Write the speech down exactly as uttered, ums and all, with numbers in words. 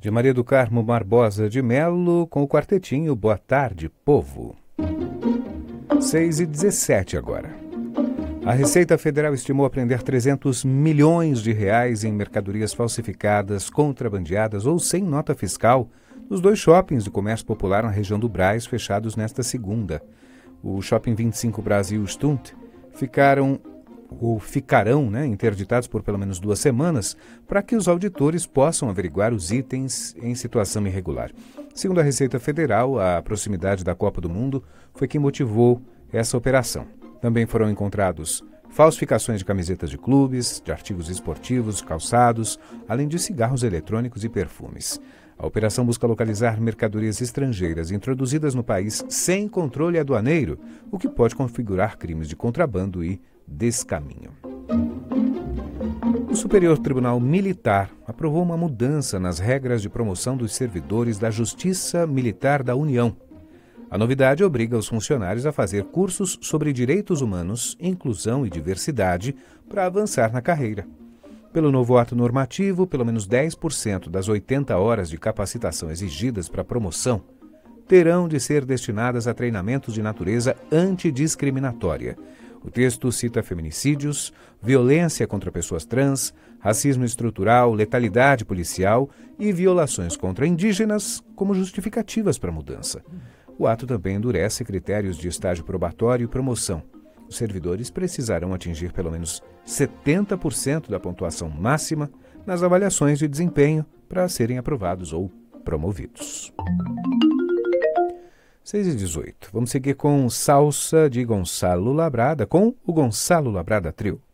de Maria do Carmo Barbosa de Melo, com o quartetinho Boa Tarde, Povo. seis e dezessete agora. A Receita Federal estimou apreender trezentos milhões de reais em mercadorias falsificadas, contrabandeadas ou sem nota fiscal nos dois shoppings de comércio popular na região do Brás, fechados nesta segunda. O Shopping vinte e cinco Brasil Stunt ficaram ou ficarão né, interditados por pelo menos duas semanas para que os auditores possam averiguar os itens em situação irregular. Segundo a Receita Federal, a proximidade da Copa do Mundo foi quem motivou essa operação. Também foram encontrados falsificações de camisetas de clubes, de artigos esportivos, calçados, além de cigarros eletrônicos e perfumes. A operação busca localizar mercadorias estrangeiras introduzidas no país sem controle aduaneiro, o que pode configurar crimes de contrabando e descaminho. O Superior Tribunal Militar aprovou uma mudança nas regras de promoção dos servidores da Justiça Militar da União. A novidade obriga os funcionários a fazer cursos sobre direitos humanos, inclusão e diversidade para avançar na carreira. Pelo novo ato normativo, pelo menos dez por cento das oitenta horas de capacitação exigidas para promoção terão de ser destinadas a treinamentos de natureza antidiscriminatória. O texto cita feminicídios, violência contra pessoas trans, racismo estrutural, letalidade policial e violações contra indígenas como justificativas para a mudança. O ato também endurece critérios de estágio probatório e promoção. Os servidores precisarão atingir pelo menos setenta por cento da pontuação máxima nas avaliações de desempenho para serem aprovados ou promovidos. seis e dezoito. Vamos seguir com Salsa de Gonçalo Labrada, com o Gonçalo Labrada Trio.